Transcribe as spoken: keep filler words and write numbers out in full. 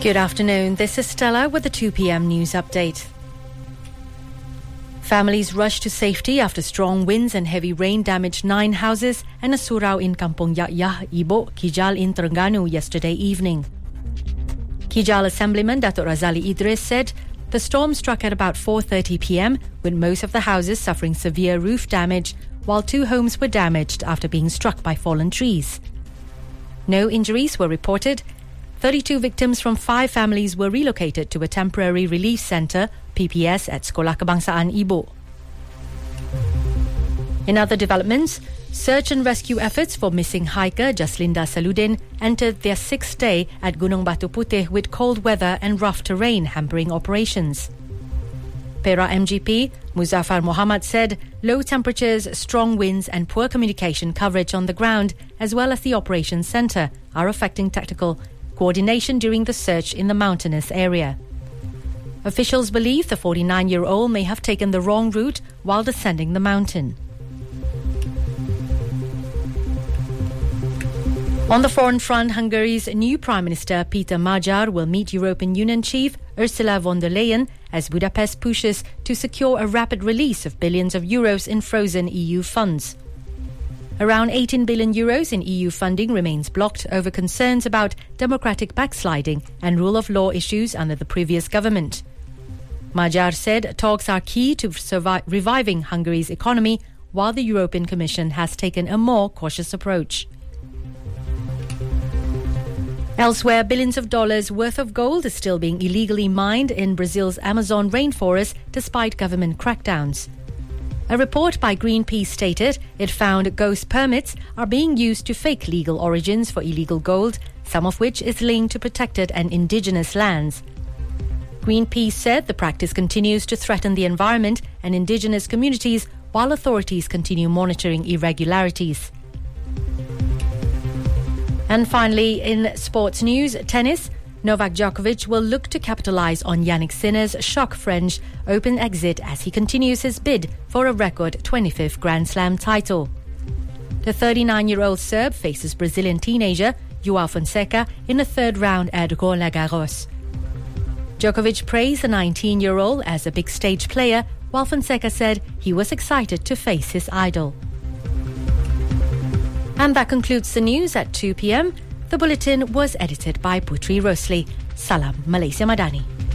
Good afternoon. This is Stella with the two p.m. news update. Families rushed to safety after strong winds and heavy rain damaged nine houses and a surau in Kampung Ya'yah, Ibo, Kijal in Terengganu yesterday evening. Kijal Assemblyman Datuk Razali Idris said the storm struck at about four thirty p.m. with most of the houses suffering severe roof damage, while two homes were damaged after being struck by fallen trees. No injuries were reported. thirty-two victims from five families were relocated to a temporary relief centre, P P S, at Sekolah Kebangsaan Ibo. In other developments, search and rescue efforts for missing hiker Jaslinda Saludin entered their sixth day at Gunung Batu Putih with cold weather and rough terrain hampering operations. Perak M G P Muzaffar Mohamad said low temperatures, strong winds and poor communication coverage on the ground, as well as the operations centre, are affecting tactical coordination during the search in the mountainous area. Officials believe the forty-nine-year-old may have taken the wrong route while descending the mountain. On the foreign front, Hungary's new Prime Minister Peter Magyar will meet European Union chief Ursula von der Leyen as Budapest pushes to secure a rapid release of billions of euros in frozen E U funds. Around eighteen billion euros in E U funding remains blocked over concerns about democratic backsliding and rule of law issues under the previous government. Magyar said talks are key to survi- reviving Hungary's economy, while the European Commission has taken a more cautious approach. Elsewhere, billions of dollars worth of gold is still being illegally mined in Brazil's Amazon rainforest despite government crackdowns. A report by Greenpeace stated it found ghost permits are being used to fake legal origins for illegal gold, some of which is linked to protected and indigenous lands. Greenpeace said the practice continues to threaten the environment and indigenous communities while authorities continue monitoring irregularities. And finally, in sports news, tennis, Novak Djokovic will look to capitalise on Yannick Sinner's shock French Open exit as he continues his bid for a record twenty-fifth Grand Slam title. The thirty-nine-year-old Serb faces Brazilian teenager João Fonseca in the third round at Roland-Garros. Djokovic praised the nineteen-year-old as a big stage player, while Fonseca said he was excited to face his idol. And that concludes the news at two p.m. The bulletin was edited by Putri Rosli. Salam Malaysia Madani.